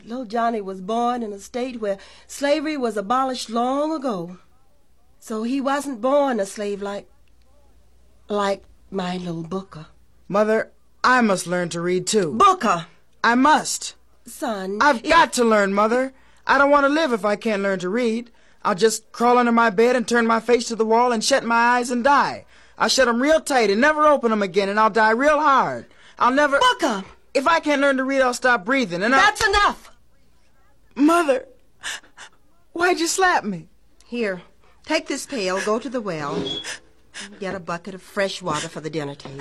little Johnny was born in a state where slavery was abolished long ago. So he wasn't born a slave like my little Booker. Mother, I must learn to read too. Booker! I must. Son... I've got to learn, Mother. I don't want to live if I can't learn to read. I'll just crawl under my bed and turn my face to the wall and shut my eyes and die. I'll shut them real tight and never open them again, and I'll die real hard. I'll never... Booker! If I can't learn to read, I'll stop breathing, and That's enough! Mother, why'd you slap me? Here, take this pail, go to the well, and get a bucket of fresh water for the dinner table.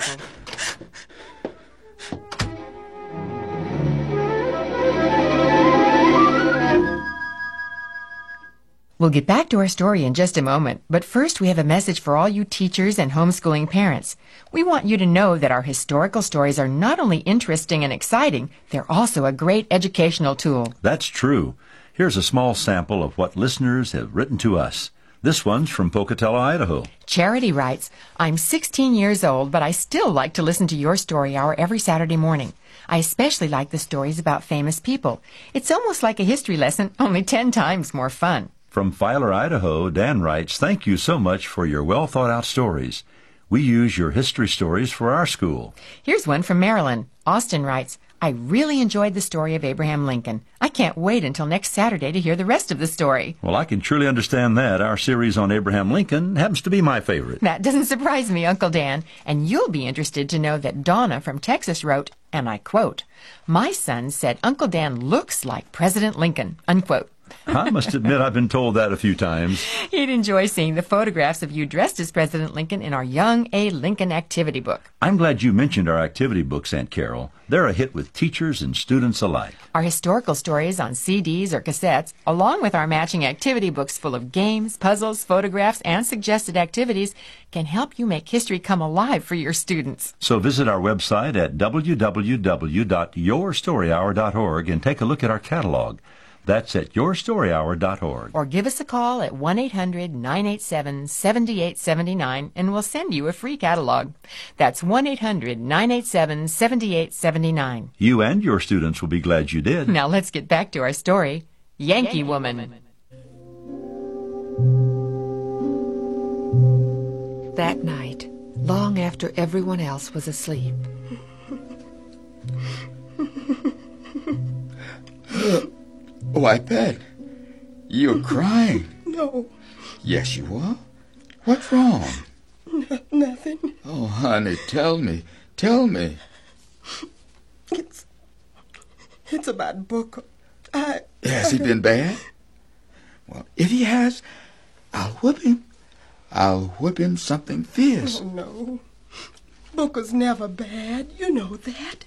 We'll get back to our story in just a moment, but first we have a message for all you teachers and homeschooling parents. We want you to know that our historical stories are not only interesting and exciting, they're also a great educational tool. That's true. Here's a small sample of what listeners have written to us. This one's from Pocatello, Idaho. Charity writes, I'm 16 years old, but I still like to listen to your story hour every Saturday morning. I especially like the stories about famous people. It's almost like a history lesson, only 10 times more fun. From Filer, Idaho, Dan writes, thank you so much for your well-thought-out stories. We use your history stories for our school. Here's one from Maryland. Austin writes, I really enjoyed the story of Abraham Lincoln. I can't wait until next Saturday to hear the rest of the story. Well, I can truly understand that. Our series on Abraham Lincoln happens to be my favorite. That doesn't surprise me, Uncle Dan. And you'll be interested to know that Donna from Texas wrote, and I quote, my son said Uncle Dan looks like President Lincoln, unquote. I must admit I've been told that a few times. He'd enjoy seeing the photographs of you dressed as President Lincoln in our Young A. Lincoln activity book. I'm glad you mentioned our activity books, Aunt Carol. They're a hit with teachers and students alike. Our historical stories on CDs or cassettes, along with our matching activity books full of games, puzzles, photographs, and suggested activities, can help you make history come alive for your students. So visit our website at www.yourstoryhour.org and take a look at our catalog. That's at yourstoryhour.org. Or give us a call at 1-800-987-7879 and we'll send you a free catalog. That's 1-800-987-7879. You and your students will be glad you did. Now let's get back to our story. Yankee Woman. That night, long after everyone else was asleep. Why, Pat, you're crying. No. Yes, you are. What's wrong? Nothing. Oh, honey, tell me. Tell me. It's about Booker. Has he been bad? Well, if he has, I'll whip him. I'll whip him something fierce. Oh, no. Booker's never bad. You know that.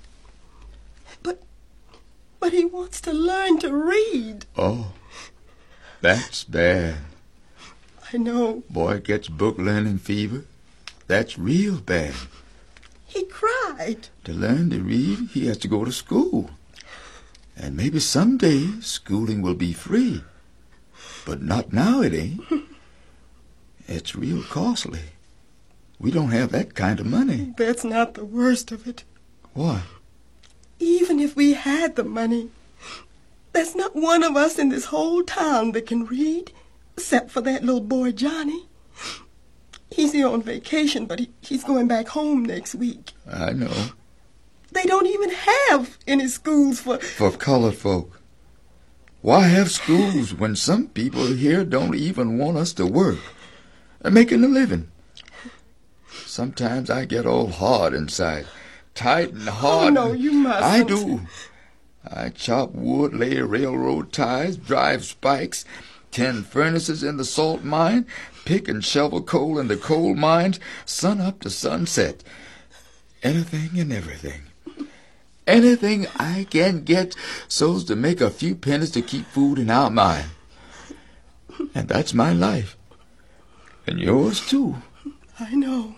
But he wants to learn to read. Oh, that's bad. I know. Boy gets book learning fever. That's real bad. He cried. To learn to read, he has to go to school. And maybe someday schooling will be free. But not now, it ain't. It's real costly. We don't have that kind of money. That's not the worst of it. What? Even if we had the money, there's not one of us in this whole town that can read, except for that little boy, Johnny. He's here on vacation, but he's going back home next week. I know. They don't even have any schools for colored folk. Why have schools when some people here don't even want us to work, making a living? Sometimes I get all hard inside. Tight and hard. Oh, no, you mustn't. I do. I chop wood, lay railroad ties, drive spikes, tend furnaces in the salt mine, pick and shovel coal in the coal mines, sun up to sunset. Anything and everything. Anything I can get so's to make a few pennies to keep food in our mind. And that's my life. And yours, too. I know.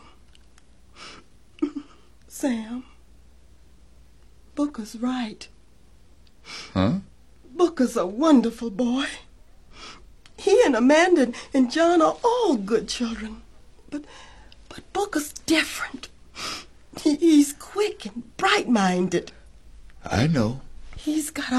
Sam, Booker's right. Huh? Booker's a wonderful boy. He and Amanda and John are all good children. But Booker's different. He's quick and bright-minded. I know. He's got